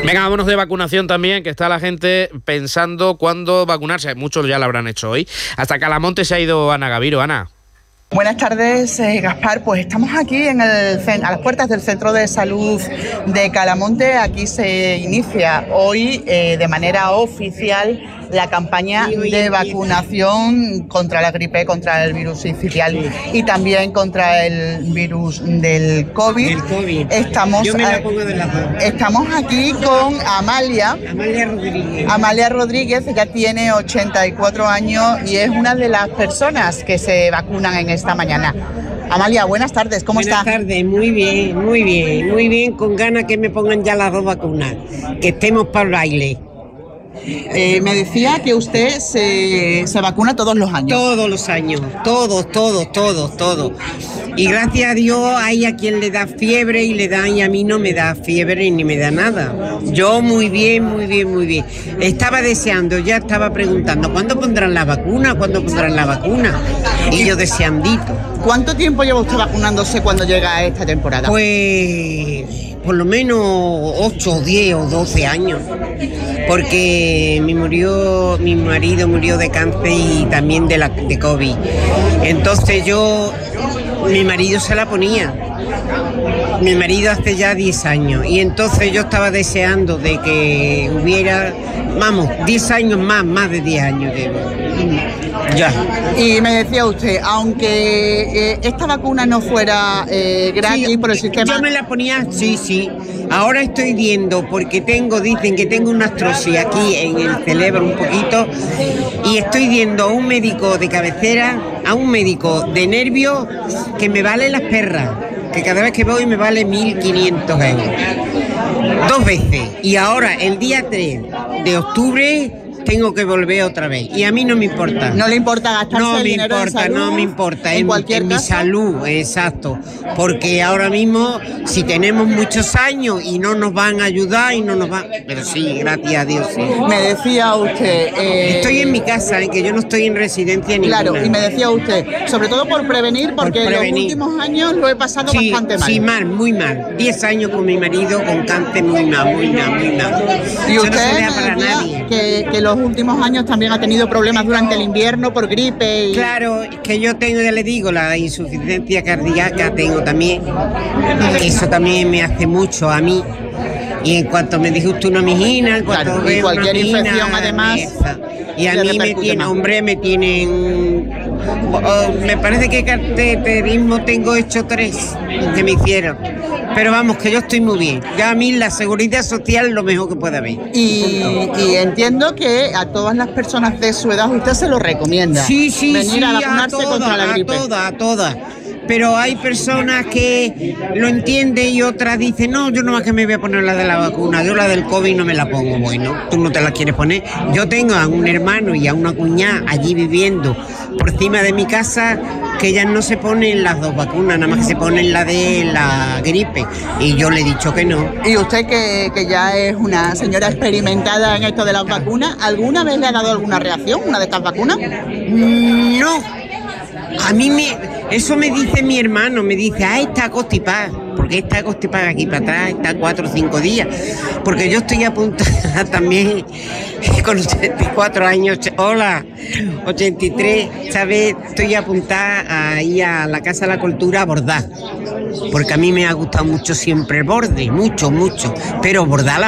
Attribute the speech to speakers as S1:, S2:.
S1: Venga, vámonos de vacunación también, que está la gente pensando cuándo vacunarse. Muchos ya lo habrán hecho hoy. Hasta Calamonte se ha ido Ana Gaviro. Ana.
S2: Buenas tardes, Gaspar. Pues estamos aquí a las puertas del Centro de Salud de Calamonte. Aquí se inicia hoy de manera oficial la campaña de vacunación contra la gripe, contra el virus sincicial y también contra el virus del COVID. Estamos aquí con Amalia Rodríguez. Ella tiene 84 años y es una de las personas que se vacunan en esta mañana. Amalia, buenas tardes, ¿cómo está?
S3: Buenas tardes, muy bien, con ganas que me pongan ya las 2 vacunas, que estemos para el baile.
S2: Me decía que usted se vacuna todos los años.
S3: Todos los años, todos. Y gracias a Dios hay a quien le da fiebre y le da, y a mí no me da fiebre ni me da nada. Yo muy bien. Estaba deseando, ya estaba preguntando, ¿cuándo pondrán la vacuna? Y yo deseandito.
S2: ¿Cuánto tiempo lleva usted vacunándose cuando llega esta temporada?
S3: Pues por lo menos 8, 10 o 12 años. Porque mi marido murió de cáncer y también de COVID. Entonces mi marido se la ponía. Mi marido hace ya 10 años y entonces yo estaba deseando de que hubiera, 10 años más de 10 años. Ya.
S2: Y me decía usted, aunque esta vacuna no fuera gratis, sí, por el sistema...
S3: Yo me la ponía, sí. Ahora estoy viendo, porque dicen que tengo una artrosis aquí en el cerebro un poquito, y estoy viendo a un médico de cabecera, a un médico de nervios, que me vale las perras, que cada vez que voy me vale 1.500 euros. 2 veces. Y ahora, el día 3 de octubre... tengo que volver otra vez y a mí no me importa.
S2: ¿No le importa gastarse el dinero en salud?
S3: No me importa,
S2: en cualquier
S3: mi salud, exacto, porque ahora mismo si tenemos muchos años y no nos van a ayudar pero sí, gracias a Dios, sí.
S2: Me decía usted...
S3: estoy en mi casa, que yo no estoy en residencia ninguna.
S2: Claro, y me decía usted, sobre todo por prevenir, porque los últimos años lo he pasado bastante mal.
S3: Sí, muy mal. 10 años con mi marido con cáncer, muy mal.
S2: Y usted no se vea para nadie. Que los últimos años también ha tenido problemas durante el invierno por gripe.
S3: Claro, que yo tengo, ya le digo, la insuficiencia cardíaca tengo también. Eso también me hace mucho a mí. Y en cuanto me dijo usted una mijina, en cuanto
S2: y cualquier infección además.
S3: Y a mí me tienen. Me parece que cateterismo tengo hecho 3 que me hicieron. Pero vamos, que yo estoy muy bien. Ya a mí la seguridad social es lo mejor que puede haber.
S2: Y entiendo que a todas las personas de su edad usted se lo recomienda.
S3: Sí,
S2: venir a vacunarse contra la gripe.
S3: A todas. Pero hay personas que lo entienden y otras dicen, no, yo nomás que me voy a poner la de la vacuna, yo la del COVID no me la pongo. Bueno, tú no te la quieres poner. Yo tengo a un hermano y a una cuñada allí viviendo por encima de mi casa que ellas no se ponen las 2 vacunas, nada más que se ponen la de la gripe. Y yo le he dicho que no.
S2: ¿Y usted que ya es una señora experimentada en esto de las vacunas, alguna vez le ha dado alguna reacción una de estas vacunas?
S3: No. A mí eso me dice mi hermano, me dice, está constipada, porque está constipada aquí para atrás, está 4 o 5 días, porque yo estoy apuntada también con 84 años, 83, ¿sabes? Estoy apuntada ahí a la Casa de la Cultura a bordar, porque a mí me ha gustado mucho siempre el borde, mucho, pero bordar